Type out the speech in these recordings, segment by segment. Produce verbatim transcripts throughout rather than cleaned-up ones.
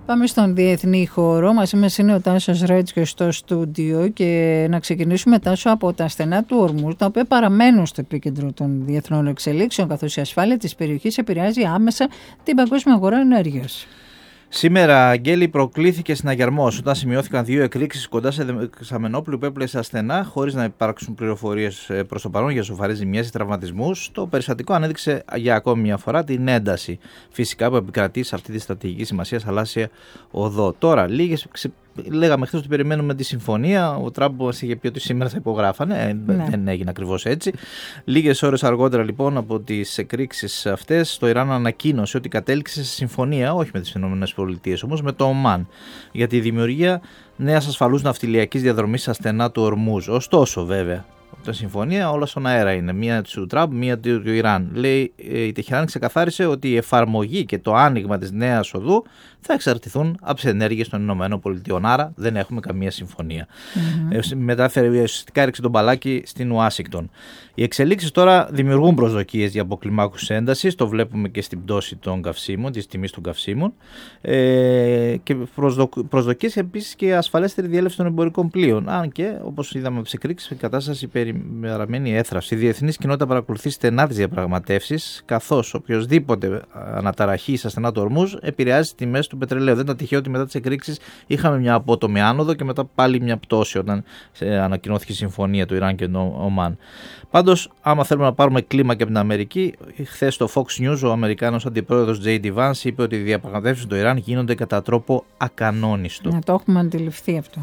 Πάμε στον διεθνή χώρο. Μαζί μας είναι ο Τάσος Ρέτζιος στο στούντιο και να ξεκινήσουμε, Τάσο, από τα στενά του Ορμούζ, τα οποία παραμένουν στο επίκεντρο των διεθνών εξελίξεων, καθώς η ασφάλεια της περιοχής επηρεάζει άμεσα την παγκόσμια αγορά ενέργειας. Σήμερα, Αγγέλη, προκλήθηκε συναγερμός όταν σημειώθηκαν δύο εκρήξεις κοντά σε δεξαμενόπλου που έπλεσε ασθενά, χωρίς να υπάρξουν πληροφορίες προς το παρόν για σοβαρές ζημιές ή τραυματισμούς. Το περιστατικό ανέδειξε για ακόμη μια φορά την ένταση φυσικά που επικρατεί σε αυτή τη στρατηγική σημασία θαλάσσια οδό. Τώρα, λίγες ξε... Λέγαμε χθες ότι περιμένουμε τη συμφωνία. Ο Τραμπ μας είχε πει ότι σήμερα θα υπογράφανε. Ναι. Δεν έγινε ακριβώς έτσι. Λίγες ώρες αργότερα, λοιπόν, από τις εκρήξεις αυτές, το Ιράν ανακοίνωσε ότι κατέληξε σε συμφωνία, όχι με τις ΗΠΑ, όμως με το Ομάν, για τη δημιουργία νέας ασφαλούς ναυτιλιακής διαδρομής στα στενά του Ορμούζ. Ωστόσο, βέβαια, τα συμφωνία όλα στον αέρα είναι. Μία του Τραμπ, μία του Ιράν. Λέει, η Τεχεράνη ξεκαθάρισε ότι η εφαρμογή και το άνοιγμα της νέας οδού θα εξαρτηθούν από τις ενέργειες των ΗΠΑ. Άρα δεν έχουμε καμία συμφωνία. Mm-hmm. Μετάφερε ουσιαστικά έριξε τον μπαλάκι στην Ουάσιγκτον. Οι εξελίξεις τώρα δημιουργούν προσδοκίες για αποκλιμάκωση έντασης. Το βλέπουμε και στην πτώση των καυσίμων, της τιμής των καυσίμων. Ε, και προσδοκ, προσδοκίες επίσης και ασφαλέστερη διέλευση των εμπορικών πλοίων. Αν και, όπως είδαμε από τις εκρήξεις, η κατάσταση παραμένει έθραυση. Η διεθνής κοινότητα παρακολουθεί στενά τις διαπραγματεύσεις, καθώς οποιοδήποτε αναταραχή στα στενά του Ορμούζ επηρεάζει τις τιμές του πετρελαίου. Δεν ήταν τυχαίο ότι μετά τις εκρήξεις είχαμε μια απότομη άνοδο και μετά πάλι μια πτώση όταν ανακοινώθηκε η συμφωνία του Ιράν και του Ομάν. Πάντως, άμα θέλουμε να πάρουμε κλίμα και από την Αμερική, χθες στο Fox News ο Αμερικάνος αντιπρόεδρος τζέι ντι Vance είπε ότι οι διαπραγματεύσεις στο Ιράν γίνονται κατά τρόπο ακανόνιστο. Να το έχουμε αντιληφθεί αυτό.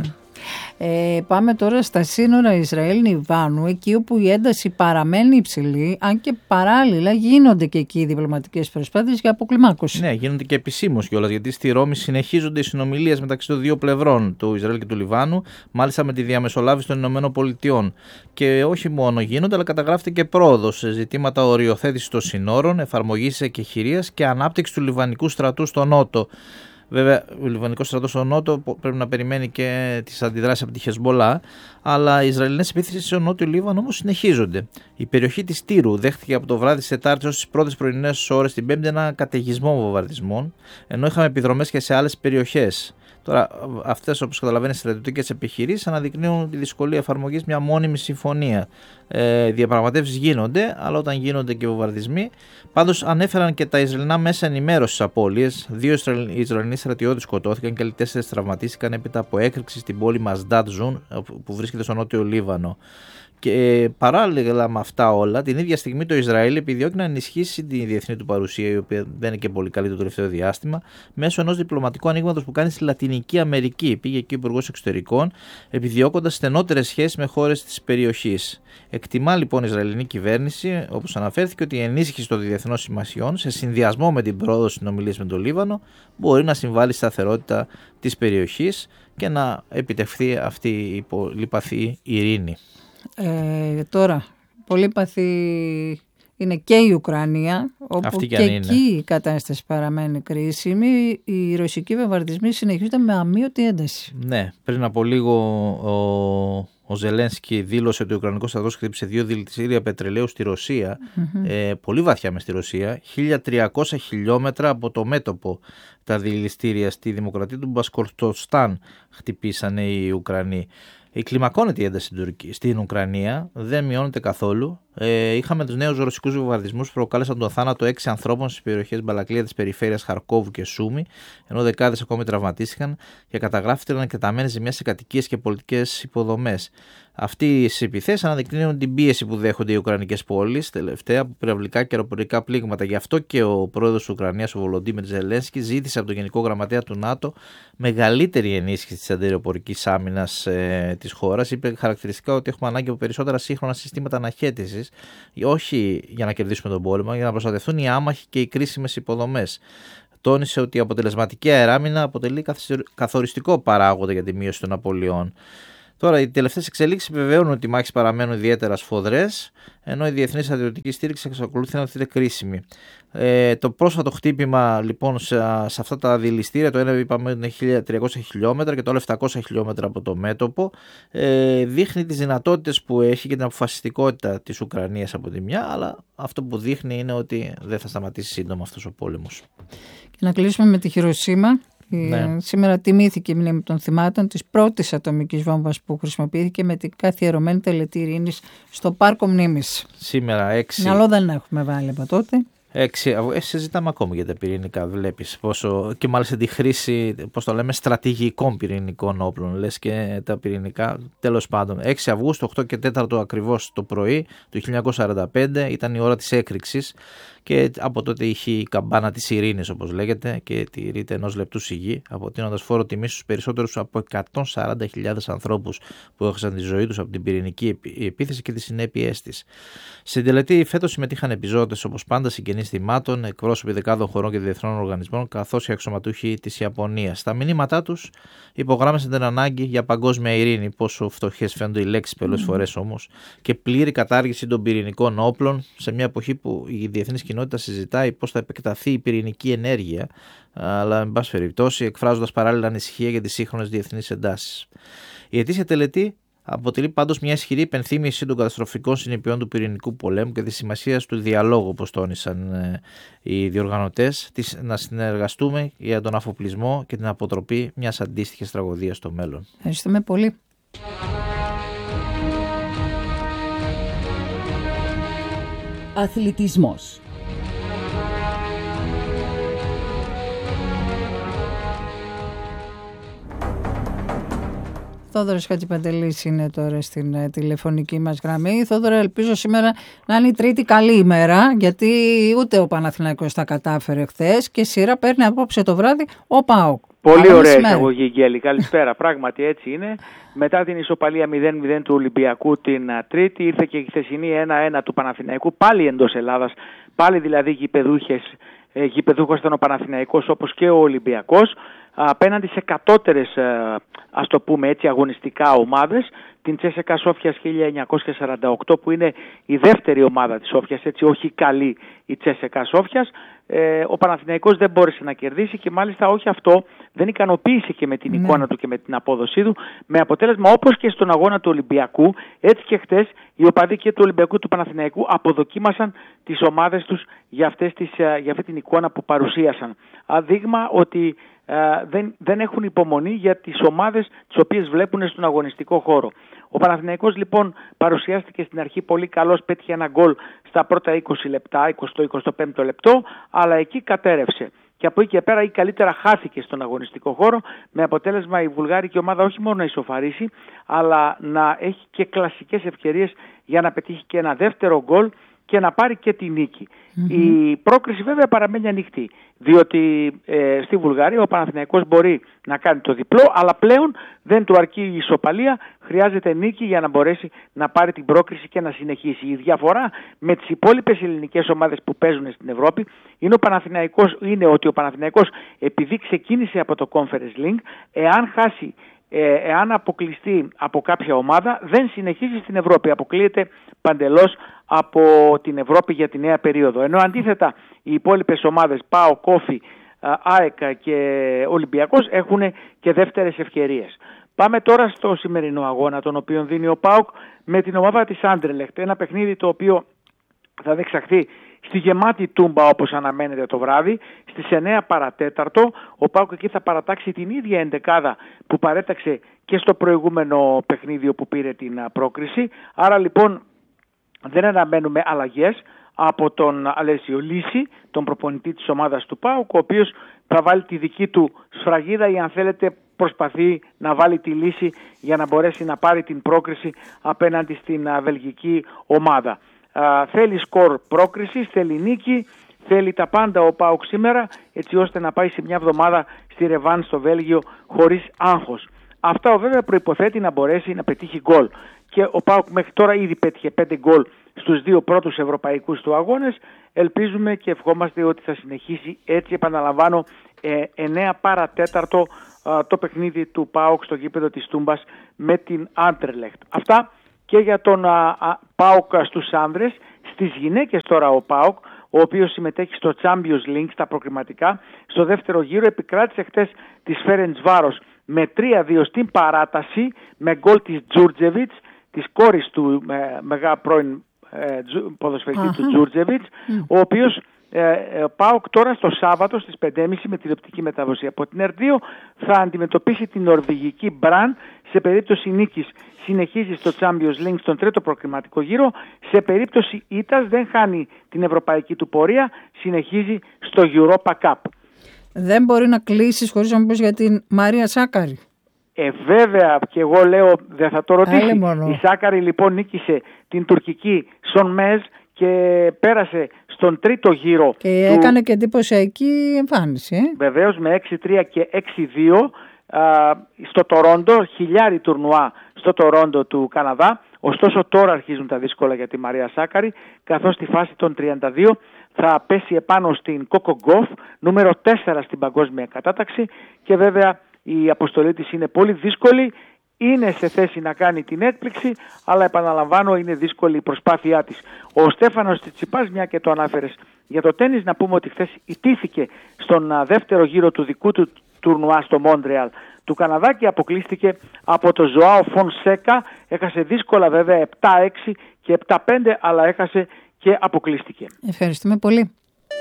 Ε, πάμε τώρα στα σύνορα Ισραήλ-Λιβάνου, εκεί όπου η ένταση παραμένει υψηλή, αν και παράλληλα γίνονται και εκεί οι διπλωματικές προσπάθειες για αποκλιμάκωση. Ναι, γίνονται και επισήμως κιόλας, γιατί στη Ρώμη συνεχίζονται οι συνομιλίες μεταξύ των δύο πλευρών, του Ισραήλ και του Λιβάνου, μάλιστα με τη διαμεσολάβηση των Ηνωμένων Πολιτειών. Και όχι μόνο γίνονται, αλλά καταγράφεται και πρόοδος σε ζητήματα οριοθέτησης των συνόρων, εφαρμογής εκεχηρίας και ανάπτυξη του Λιβανικού στρατού στο Νότο. Βέβαια, ο Λιβανικός στρατός στο Νότο πρέπει να περιμένει και τις αντιδράσεις από τη Χεσμπολά, αλλά οι Ισραηλινές επίθεσεις στο Νότιο Λίβανο όμως συνεχίζονται. Η περιοχή της Τύρου δέχτηκε από το βράδυ της Τετάρτης ως τις πρώτες πρωινές ώρες την Πέμπτη ένα καταιγισμό βομβαρδισμών, ενώ είχαμε επιδρομές και σε άλλες περιοχές. Τώρα, αυτές, όπως καταλαβαίνεις, οι στρατιωτικές επιχειρήσεις αναδεικνύουν τη δυσκολία εφαρμογής μια μόνιμη συμφωνία. Ε, διαπραγματεύσεις γίνονται, αλλά όταν γίνονται και βομβαρδισμοί. Πάντως, ανέφεραν και τα Ισραηλινά μέσα ενημέρωσης απώλειες. Δύο Ισραηλινοί στρατιώτες σκοτώθηκαν και άλλοι τέσσερις τραυματίστηκαν έπειτα από έκρηξη στην πόλη Μασντάτ Ζουν, που βρίσκεται στο νότιο Λίβανο. Και παράλληλα με αυτά όλα, την ίδια στιγμή το Ισραήλ επιδιώκει να ενισχύσει τη διεθνή του παρουσία, η οποία δεν είναι και πολύ καλή το τελευταίο διάστημα, μέσω ενός διπλωματικού ανοίγματος που κάνει στη Λατινική Αμερική. Πήγε εκεί ο Υπουργός Εξωτερικών, επιδιώκοντας στενότερες σχέσεις με χώρες της περιοχής. Εκτιμά λοιπόν η Ισραηλινή κυβέρνηση, όπως αναφέρθηκε, ότι η ενίσχυση των διεθνών συμμαχιών, σε συνδυασμό με την πρόοδο συνομιλίας με το Λίβανο, μπορεί να συμβάλλει στη σταθερότητα της περιοχής και να επιτευχθεί αυτή η πολύπαθη ειρήνη. Ε, τώρα, πολύ παθή είναι και η Ουκρανία, όπου και, και εκεί η κατάσταση παραμένει κρίσιμη. Οι ρωσικοί βομβαρδισμοί συνεχίζονται με αμείωτη ένταση. Ναι, πριν από λίγο ο, ο Ζελένσκι δήλωσε ότι ο Ουκρανικός στρατός χτύπησε δύο δηληστήρια πετρελαίου στη Ρωσία, mm-hmm. ε, πολύ βαθιά μες στη Ρωσία, χίλια τριακόσια χιλιόμετρα από το μέτωπο. Τα δηληστήρια στη δημοκρατία του Μπασκορτοστάν χτυπήσανε οι Ουκρανοί. Η κλιμακώνεται η ένταση στην Ουκρανία, δεν μειώνεται καθόλου. Ε, είχαμε τους νέους ρωσικούς βομβαρδισμούς που προκάλεσαν τον θάνατο έξι ανθρώπων στις περιοχές Μπαλακλία της περιφέρειας Χαρκόβου και Σούμι, ενώ δεκάδες ακόμη τραυματίστηκαν και καταγράφηκαν εκτεταμένες ζημιές σε κατοικίες και πολιτικές υποδομές. Αυτές οι επιθέσεις αναδεικνύουν την πίεση που δέχονται οι ουκρανικές πόλεις τελευταία από πυραυλικά και αεροπορικά πλήγματα. Γι' αυτό και ο πρόεδρος της Ουκρανίας, ο Βολοντίμιρ Ζελένσκι, ζήτησε από τον Γενικό Γραμματέα του ΝΑΤΟ μεγαλύτερη ενίσχυση της αντιαεροπορικής άμυνας ε, της χώρας. Είπε χαρακτηριστικά ότι έχουμε ανάγκη από περισσότερα σύγχρονα συστήματα αναχέτησης, όχι για να κερδίσουμε τον πόλεμο, για να προστατευτούν οι άμαχοι και οι κρίσιμες υποδομές. Τόνισε ότι η αποτελεσματική αεράμινα αποτελεί καθοριστικό παράγοντα για τη μείωση των απολειών. Τώρα, οι τελευταίες εξελίξεις επιβεβαιώνουν ότι οι μάχες παραμένουν ιδιαίτερα σφοδρές, ενώ η διεθνή στρατιωτική στήριξη εξακολουθεί να είναι κρίσιμη. Ε, το πρόσφατο χτύπημα λοιπόν σε, σε αυτά τα δηληστήρια, το ένα είπαμε είναι χίλια τριακόσια χιλιόμετρα και το άλλο επτακόσια χιλιόμετρα από το μέτωπο, ε, δείχνει τις δυνατότητες που έχει και την αποφασιστικότητα της Ουκρανίας από τη μια, αλλά αυτό που δείχνει είναι ότι δεν θα σταματήσει σύντομα αυτός ο πόλεμος. Και να κλείσουμε με τη Χιροσίμα. Ναι. Σήμερα τιμήθηκε η μνήμη των θυμάτων της πρώτης ατομικής βόμβας που χρησιμοποιήθηκε με την καθιερωμένη τελετή ειρήνης στο Πάρκο Μνήμης. Σήμερα έξι. Μυαλό δεν έχουμε βάλει από τότε. Έξι, ε, συζητάμε ακόμη για τα πυρηνικά, βλέπεις πόσο, και μάλιστα τη χρήση, πώς το λέμε, στρατηγικών πυρηνικών όπλων, λες και τα πυρηνικά, τέλος πάντων. έξι Αυγούστου, οκτώ και τέσσερα ακριβώς το πρωί του χίλια εννιακόσια σαράντα πέντε, ήταν η ώρα της έκρηξης και από τότε είχε η καμπάνα της ειρήνης, όπως λέγεται, και τηρείται ενός λεπτού σιγή, αποτείνοντας φόρο τιμή στους περισσότερους από εκατόν σαράντα χιλιάδες ανθρώπους που έχασαν τη ζωή τους από την πυρηνική επίθεση και τις συνέπειές της. Στην τελετή φέτος συμμετείχαν επιζώντες όπως πάντα, συγγενείς θυμάτων, εκπρόσωποι δεκάδων χωρών και διεθνών οργανισμών, καθώς και αξιωματούχοι της Ιαπωνίας. Στα μηνύματά τους υπογράμμισαν την ανάγκη για παγκόσμια ειρήνη, πόσο φτωχές φαίνονται οι λέξεις πολλές φορές όμως, και πλήρη κατάργηση των πυρηνικών όπλων σε μια εποχή που η διεθνής κοινότητα συζητάει πώς θα επεκταθεί η πυρηνική ενέργεια, αλλά εν πάση περιπτώσει εκφράζοντας παράλληλα ανησυχία για τις σύγχρονες διεθνείς εντάσεις. Η ετήσια τελετή αποτελεί πάντως μια ισχυρή υπενθύμηση των καταστροφικών συνεπειών του πυρηνικού πολέμου και της σημασίας του διαλόγου, όπως τόνισαν ε, οι διοργανωτές, της, να συνεργαστούμε για τον αφοπλισμό και την αποτροπή μιας αντίστοιχης τραγωδίας στο μέλλον. Ευχαριστούμε πολύ. Αθλητισμός. Θόδωρος Χατζηπαντελής είναι τώρα στην ε, τηλεφωνική μας γραμμή. Θόδωρα, ελπίζω σήμερα να είναι η τρίτη καλή ημέρα, γιατί ούτε ο Παναθηναϊκός τα κατάφερε χθες και σειρά παίρνει απόψε το βράδυ ο ΠΑΟΚ. Πολύ ωραία εισαγωγή, Γκέλη. Καλησπέρα. Πράγματι έτσι είναι. Μετά την ισοπαλία μηδέν μηδέν του Ολυμπιακού την Τρίτη, ήρθε και η χθεσινή ένα ένα του Παναθηναϊκού, πάλι εντός Ελλάδας. Πάλι δηλαδή γηπεδούχες, ε, γηπεδούχος ήταν ο Παναθηναϊκός όπως και ο Ολυμπιακός, απέναντι σε κατώτερες, ας το πούμε έτσι, αγωνιστικά ομάδες, την Τσέσεκα Σόφιας χίλια εννιακόσια σαράντα οκτώ, που είναι η δεύτερη ομάδα της Σόφιας, έτσι, όχι καλή η Τσέσεκα Σόφιας. Ε, ο Παναθηναϊκός δεν μπόρεσε να κερδίσει και μάλιστα όχι αυτό, δεν ικανοποίησε και με την ναι. εικόνα του και με την απόδοσή του, με αποτέλεσμα όπως και στον αγώνα του Ολυμπιακού, έτσι και χτες οι οπαδοί και του Ολυμπιακού του Παναθηναϊκού αποδοκίμασαν τις ομάδες τους για, αυτές τις, για αυτή την εικόνα που παρουσίασαν. Δείγμα ότι Uh, δεν, δεν έχουν υπομονή για τις ομάδες τις οποίες βλέπουν στον αγωνιστικό χώρο. Ο Παναθηναϊκός λοιπόν παρουσιάστηκε στην αρχή πολύ καλός, πέτυχε ένα γκολ στα πρώτα είκοσι λεπτά, εικοστό εικοστό πέμπτο λεπτό, αλλά εκεί κατέρευσε. Και από εκεί και πέρα ή καλύτερα χάθηκε στον αγωνιστικό χώρο, με αποτέλεσμα η βουλγάρικη ομάδα όχι μόνο να ισοφαρίσει, αλλά να έχει και κλασικές ευκαιρίες για να πετύχει και ένα δεύτερο γκολ και να πάρει και τη νίκη. Mm-hmm. Η πρόκριση βέβαια παραμένει ανοιχτή, διότι ε, στη Βουλγαρία ο Παναθηναϊκός μπορεί να κάνει το διπλό, αλλά πλέον δεν του αρκεί η ισοπαλία, χρειάζεται νίκη για να μπορέσει να πάρει την πρόκριση και να συνεχίσει. Η διαφορά με τις υπόλοιπες ελληνικές ομάδες που παίζουν στην Ευρώπη είναι, ο Παναθηναϊκός, είναι ότι ο Παναθηναϊκός, επειδή ξεκίνησε από το Conference League, εάν χάσει, Ε, εάν αποκλειστεί από κάποια ομάδα, δεν συνεχίζει στην Ευρώπη, αποκλείεται παντελώς από την Ευρώπη για τη νέα περίοδο. Ενώ αντίθετα οι υπόλοιπες ομάδες ΠΑΟΚ, Όφι, ΑΕΚ και Ολυμπιακός έχουν και δεύτερες ευκαιρίες. Πάμε τώρα στο σημερινό αγώνα, τον οποίο δίνει ο ΠΑΟΚ με την ομάδα της Άντερλεχτ, ένα παιχνίδι το οποίο θα διεξαχθεί στη γεμάτη Τούμπα όπως αναμένεται το βράδυ, στις εννέα παρατέταρτο. Ο ΠΑΟΚ εκεί θα παρατάξει την ίδια εντεκάδα που παρέταξε και στο προηγούμενο παιχνίδι που πήρε την πρόκριση. Άρα λοιπόν δεν αναμένουμε αλλαγές από τον Αλέσιο Λύση, τον προπονητή της ομάδας του ΠΑΟΚ, ο οποίος θα βάλει τη δική του σφραγίδα ή αν θέλετε προσπαθεί να βάλει τη λύση για να μπορέσει να πάρει την πρόκριση απέναντι στην βελγική ομάδα. Uh, θέλει σκορ πρόκρισης, θέλει νίκη, θέλει τα πάντα ο ΠΑΟΚ σήμερα, έτσι ώστε να πάει σε μια εβδομάδα στη ρεβάν στο Βέλγιο χωρίς άγχος. Αυτά βέβαια προϋποθέτει να μπορέσει να πετύχει γκολ. Και ο ΠΑΟΚ μέχρι τώρα ήδη πέτυχε πέντε γκολ στους δύο πρώτους ευρωπαϊκούς του αγώνες. Ελπίζουμε και ευχόμαστε ότι θα συνεχίσει έτσι, επαναλαμβάνω, εννέα παρατέταρτο uh, το παιχνίδι του ΠΑΟΚ στο γήπεδο της Τούμπας με την Άντερλεχτ. Αυτά και για τον α, α, ΠΑΟΚ στους άνδρες. Στις γυναίκες τώρα ο ΠΑΟΚ, ο οποίος συμμετέχει στο Champions League, στα προκριματικά, στο δεύτερο γύρο επικράτησε χτες της Φέρεντσβάρος με τρία δύο στην παράταση, με γκολ της Τζούρτζεβιτς, της κόρης του ε, μεγά πρώην ε, ποδοσφαιριστή uh-huh. του Τζούρτζεβιτς, uh-huh. ο οποίος ε, ε, ΠΑΟΚ τώρα στο Σάββατο στις πέντε και μισή με τηλεοπτική μετάδοση από την Ερ δύο θα αντιμετωπίσει την νορβηγική Μπραν. Σε περίπτωση νίκης συνεχίζει στο Champions League στον τρίτο προκριματικό γύρο. Σε περίπτωση ήττας δεν χάνει την ευρωπαϊκή του πορεία, συνεχίζει στο Europa Cup. Δεν μπορεί να κλείσεις χωρίς να μου πεις για την Μαρία Σάκαρη. Ε, βέβαια, και εγώ λέω, δεν θα το ρωτήσει. Η Σάκαρη λοιπόν νίκησε την τουρκική Σον-Μεζ και πέρασε στον τρίτο γύρο. Και του... έκανε και εντυπωσιακή εμφάνιση. Ε? Βεβαίως, με έξι τρία και έξι δύο α, στο Τορόντο, χιλιάρι τουρνουά στο Τορόντο του Καναδά. Ωστόσο τώρα αρχίζουν τα δύσκολα για τη Μαρία Σάκαρη, καθώς στη φάση των τριάντα δύο θα πέσει επάνω στην Κόκο Γκοφ, νούμερο τέσσερα στην παγκόσμια κατάταξη, και βέβαια η αποστολή της είναι πολύ δύσκολη. Είναι σε θέση να κάνει την έκπληξη, αλλά επαναλαμβάνω, είναι δύσκολη η προσπάθειά της. Ο Στέφανος Τσιτσιπάς, μια και το ανάφερες για το τένις, να πούμε ότι χθες ιτήθηκε στον δεύτερο γύρο του δικού του τουρνουά στο Μόντρεαλ του Καναδά και αποκλείστηκε από το Ζωάο Φονσέκα. Έχασε δύσκολα βέβαια επτά έξι και επτά πέντε, αλλά έχασε και αποκλείστηκε. Ευχαριστούμε πολύ.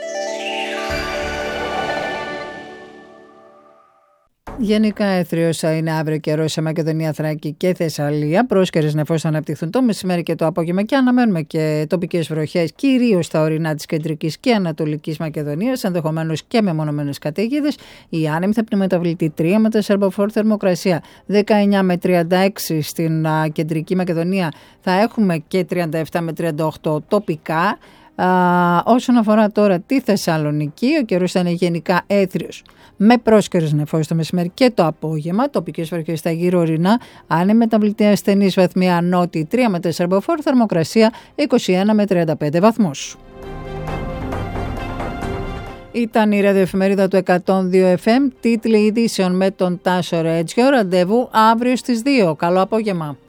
Γενικά έθριος θα είναι αύριο καιρός σε Μακεδονία, Θράκη και Θεσσαλία. Πρόσκαιρες νεφώσεις θα αναπτυχθούν το μεσημέρι και το απόγευμα και αναμένουμε και τοπικές βροχές, κυρίως στα ορεινά της κεντρικής και ανατολικής Μακεδονίας, ενδεχομένως και με μονομένες καταιγίδες. Η άνεμη θα πνει μεταβλητή τρία με τέσσερα φορ θερμοκρασία, δεκαεννιά με τριάντα έξι στην α, κεντρική Μακεδονία. Θα έχουμε και τριάντα επτά με τριάντα οκτώ τοπικά. Α, όσον αφορά τώρα τη Θεσσαλονίκη, ο καιρός θα είναι γενικά έθριος με πρόσκαιρες νεφώσεις το μεσημέρι και το απόγευμα, τοπικές βροχές στα γύρω ορεινά, άνεμη μεταβλητή ασθενής βαθμία νότιη τρία με τέσσερα φορ θερμοκρασία, είκοσι ένα με τριάντα πέντε βαθμούς. Ήταν η ραδιοεφημερίδα του εκατόν δύο εφ εμ, τίτλοι ειδήσεων με τον Τάσο Ρέτζιο. Ραντεβού αύριο στις δύο. Καλό απόγευμα.